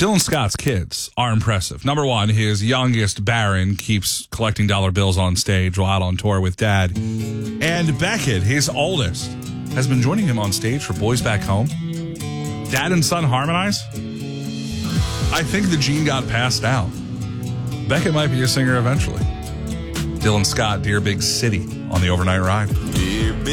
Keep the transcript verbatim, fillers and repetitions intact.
Dylan Scott's kids are impressive. Number one, his youngest, Barron, keeps collecting dollar bills on stage while out on tour with Dad. And Beckett, his oldest, has been joining him on stage for Boys Back Home. Dad and son harmonize? I think the gene got passed out. Beckett might be a singer eventually. Dylan Scott, Dear Big City on the Overnight Ride.